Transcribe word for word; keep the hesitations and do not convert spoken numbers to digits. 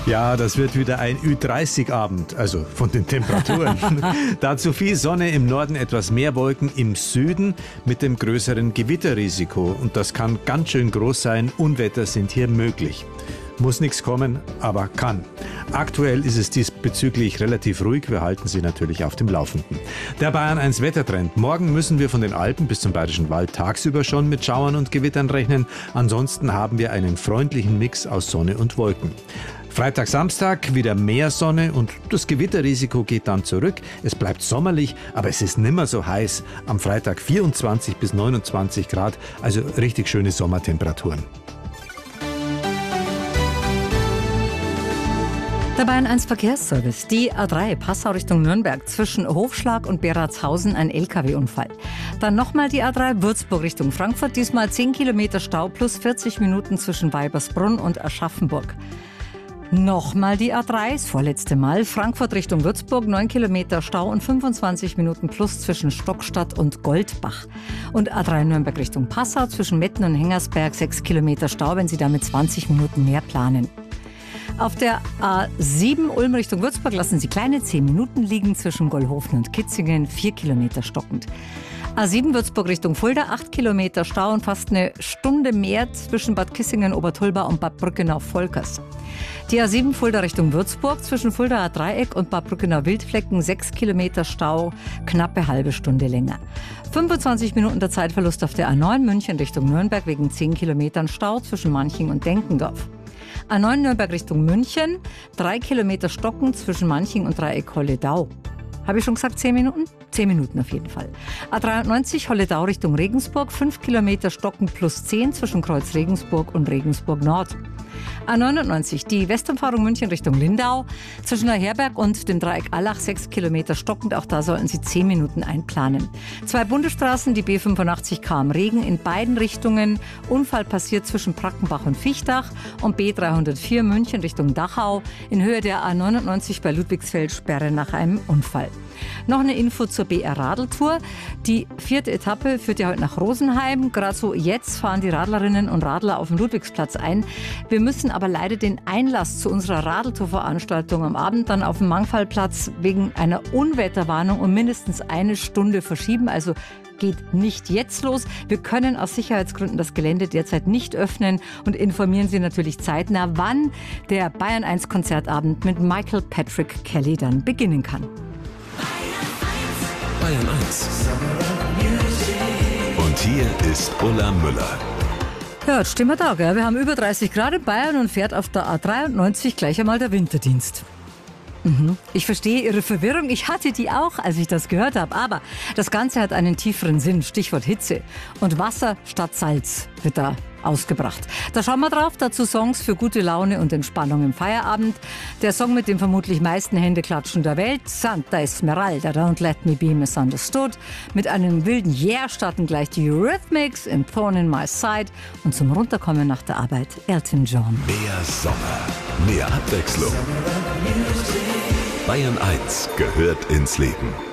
Ja, das wird wieder ein Ü dreißig Abend, also von den Temperaturen. Dazu viel Sonne, im Norden etwas mehr Wolken, im Süden mit dem größeren Gewitterrisiko. Und das kann ganz schön groß sein. Unwetter sind hier möglich. Muss nichts kommen, aber kann. Aktuell ist es diesbezüglich relativ ruhig. Wir halten Sie natürlich auf dem Laufenden. Der Bayern eins Wettertrend. Morgen müssen wir von den Alpen bis zum Bayerischen Wald tagsüber schon mit Schauern und Gewittern rechnen. Ansonsten haben wir einen freundlichen Mix aus Sonne und Wolken. Freitag, Samstag wieder mehr Sonne und das Gewitterrisiko geht dann zurück. Es bleibt sommerlich, aber es ist nimmer so heiß. Am Freitag vierundzwanzig bis neunundzwanzig Grad, also richtig schöne Sommertemperaturen. Der Bayern eins Verkehrsservice. Die A drei Passau Richtung Nürnberg. Zwischen Hofschlag und Beratshausen ein L K W-Unfall. Dann nochmal die A drei Würzburg Richtung Frankfurt. Diesmal zehn Kilometer Stau plus vierzig Minuten zwischen Weibersbrunn und Aschaffenburg. Nochmal die A drei, das vorletzte Mal. Frankfurt Richtung Würzburg, neun Kilometer Stau und fünfundzwanzig Minuten plus zwischen Stockstadt und Goldbach. Und A drei Nürnberg Richtung Passau zwischen Metten und Hengersberg, sechs Kilometer Stau, wenn Sie damit zwanzig Minuten mehr planen. Auf der A sieben Ulm Richtung Würzburg lassen Sie kleine zehn Minuten liegen zwischen Gollhofen und Kitzingen, vier Kilometer stockend. A sieben Würzburg Richtung Fulda, acht Kilometer Stau und fast eine Stunde mehr zwischen Bad Kissingen, Obertulba und Bad Brückenau-Volkers. Die A sieben Fulda Richtung Würzburg zwischen Fuldaer Dreieck und Bad Brückenau-Wildflecken, sechs Kilometer Stau, knappe halbe Stunde länger. fünfundzwanzig Minuten der Zeitverlust auf der A neun München Richtung Nürnberg wegen zehn Kilometern Stau zwischen Manching und Denkendorf. A neun Nürnberg Richtung München, drei Kilometer Stocken zwischen Manching und Dreieck Holledau. Habe ich schon gesagt, zehn Minuten? zehn Minuten auf jeden Fall. A dreiundneunzig Holledau Richtung Regensburg, fünf Kilometer Stocken plus zehn zwischen Kreuz Regensburg und Regensburg Nord. A neunundneunzig, die Westumfahrung München Richtung Lindau, zwischen der Herberg und dem Dreieck Allach, sechs Kilometer stockend, auch da sollten Sie zehn Minuten einplanen. Zwei Bundesstraßen, die B fünfundachtzig kam Regen in beiden Richtungen, Unfall passiert zwischen Brackenbach und Vichtach und B dreihundertvier München Richtung Dachau, in Höhe der A neunundneunzig bei Ludwigsfeld Sperre nach einem Unfall. Noch eine Info zur B R-Radeltour. Die vierte Etappe führt ja heute nach Rosenheim. Gerade so jetzt fahren die Radlerinnen und Radler auf den Ludwigsplatz ein. Wir müssen aber leider den Einlass zu unserer Radeltour-Veranstaltung am Abend dann auf dem Mangfallplatz wegen einer Unwetterwarnung um mindestens eine Stunde verschieben. Also geht nicht jetzt los. Wir können aus Sicherheitsgründen das Gelände derzeit nicht öffnen und informieren Sie natürlich zeitnah, wann der Bayern eins Konzertabend mit Michael Patrick Kelly dann beginnen kann. Bayern eins. Und hier ist Ulla Müller. Ja, jetzt stehen wir da, gell? Wir haben über dreißig Grad in Bayern und fährt auf der A dreiundneunzig gleich einmal der Winterdienst. Mhm. Ich verstehe Ihre Verwirrung. Ich hatte die auch, als ich das gehört habe. Aber das Ganze hat einen tieferen Sinn. Stichwort Hitze. Und Wasser statt Salz wird da ausgebracht. Da schauen wir drauf. Dazu Songs für gute Laune und Entspannung im Feierabend. Der Song mit dem vermutlich meisten Händeklatschen der Welt, Santa Esmeralda, Don't Let Me Be Misunderstood. Mit einem wilden Yeah starten gleich die Eurythmics in Thorn in My Side. Und zum Runterkommen nach der Arbeit Elton John. Mehr Sommer, mehr Abwechslung. Bayern eins gehört ins Leben.